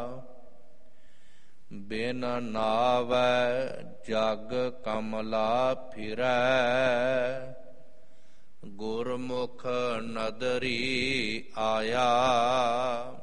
ਬਿਨ ਨਾਵੈ ਜਗ ਕਮਲਾ ਫਿਰੈ, ਗੁਰਮੁਖ ਨਦਰੀ ਆਇਆ।